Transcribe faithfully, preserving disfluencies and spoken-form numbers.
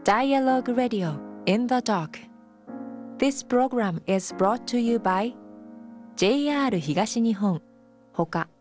Dialogue Radio in the Dark. This program is brought to you by ジェイアール 東日本ほか